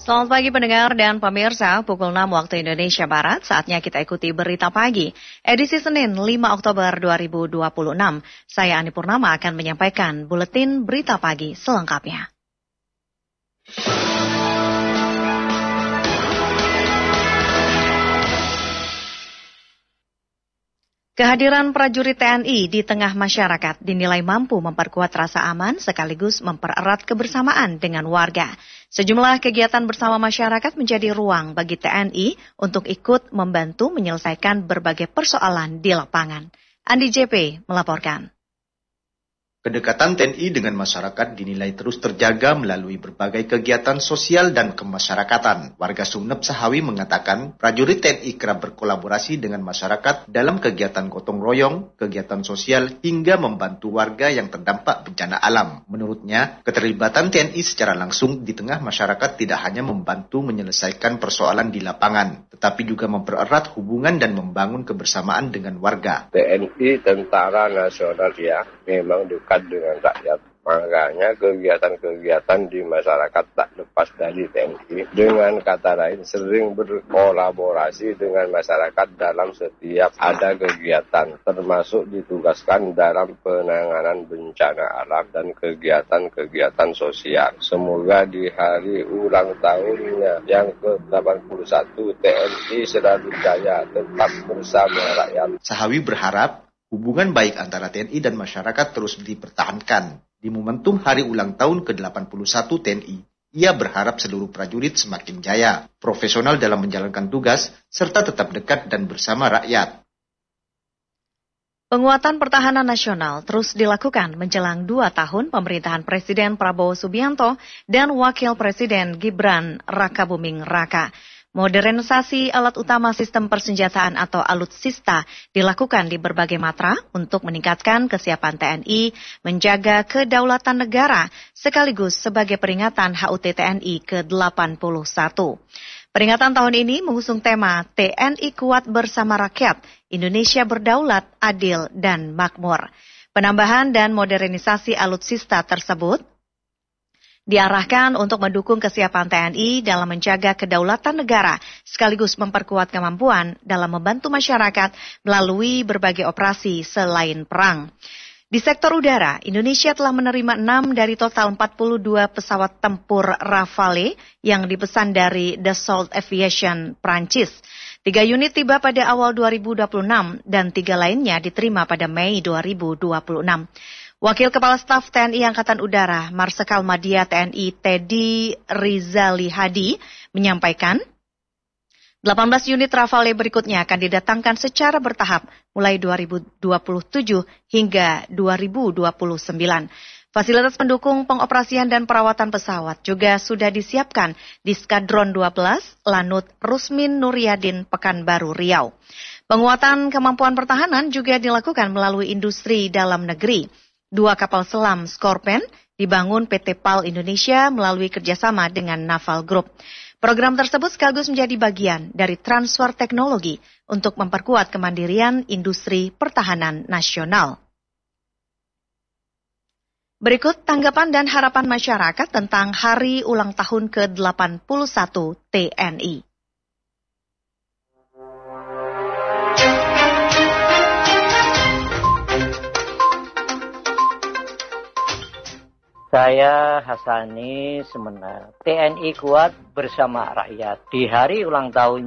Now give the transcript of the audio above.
Selamat pagi pendengar dan pemirsa, pukul 6 waktu Indonesia Barat, saatnya kita ikuti Berita Pagi, edisi Senin 5 Oktober 2026. Saya Ani Purnama akan menyampaikan Buletin Berita Pagi selengkapnya. Kehadiran prajurit TNI di tengah masyarakat dinilai mampu memperkuat rasa aman sekaligus mempererat kebersamaan dengan warga. Sejumlah kegiatan bersama masyarakat menjadi ruang bagi TNI untuk ikut membantu menyelesaikan berbagai persoalan di lapangan. Andi JP melaporkan. Kedekatan TNI dengan masyarakat dinilai terus terjaga melalui berbagai kegiatan sosial dan kemasyarakatan. Warga Sumeneb Sahawi mengatakan prajurit TNI kerap berkolaborasi dengan masyarakat dalam kegiatan gotong royong, kegiatan sosial, hingga membantu warga yang terdampak bencana alam. Menurutnya, keterlibatan TNI secara langsung di tengah masyarakat tidak hanya membantu menyelesaikan persoalan di lapangan, tetapi juga mempererat hubungan dan membangun kebersamaan dengan warga. TNI Tentara Nasional memang dekat dengan rakyat. Makanya kegiatan-kegiatan di masyarakat tak lepas dari TNI. Dengan kata lain, sering berkolaborasi dengan masyarakat dalam setiap ada kegiatan, termasuk ditugaskan dalam penanganan bencana alam dan kegiatan-kegiatan sosial. Semoga di hari ulang tahunnya yang ke-81 TNI selalu jaya tetap bersama rakyat. Sahawi berharap hubungan baik antara TNI dan masyarakat terus dipertahankan. Di momentum hari ulang tahun ke-81 TNI, ia berharap seluruh prajurit semakin jaya, profesional dalam menjalankan tugas, serta tetap dekat dan bersama rakyat. Penguatan pertahanan nasional terus dilakukan menjelang 2 tahun pemerintahan Presiden Prabowo Subianto dan Wakil Presiden Gibran Rakabuming Raka. Modernisasi alat utama sistem persenjataan atau alutsista dilakukan di berbagai matra untuk meningkatkan kesiapan TNI menjaga kedaulatan negara sekaligus sebagai peringatan HUT TNI ke-81. Peringatan tahun ini mengusung tema TNI Kuat Bersama Rakyat, Indonesia Berdaulat, Adil, dan Makmur. Penambahan dan modernisasi alutsista tersebut diarahkan untuk mendukung kesiapan TNI dalam menjaga kedaulatan negara sekaligus memperkuat kemampuan dalam membantu masyarakat melalui berbagai operasi selain perang. Di sektor udara, Indonesia telah menerima 6 dari total 42 pesawat tempur Rafale yang dipesan dari Dassault Aviation Prancis. 3 unit tiba pada awal 2026 dan 3 lainnya diterima pada Mei 2026. Wakil Kepala Staf TNI Angkatan Udara, Marsikal Madya TNI Teddy Rizali Hadi, menyampaikan 18 unit Rafale berikutnya akan didatangkan secara bertahap mulai 2027 hingga 2029. Fasilitas pendukung pengoperasian dan perawatan pesawat juga sudah disiapkan di Skadron 12 Lanut Rusmin Nuryadin Pekanbaru Riau. Penguatan kemampuan pertahanan juga dilakukan melalui industri dalam negeri. 2 kapal selam Skorpen dibangun PT PAL Indonesia melalui kerjasama dengan Naval Group. Program tersebut sekaligus menjadi bagian dari transfer teknologi untuk memperkuat kemandirian industri pertahanan nasional. Berikut tanggapan dan harapan masyarakat tentang Hari Ulang Tahun ke-81 TNI. Saya Hasani Semenar. TNI kuat bersama rakyat. Di hari ulang tahun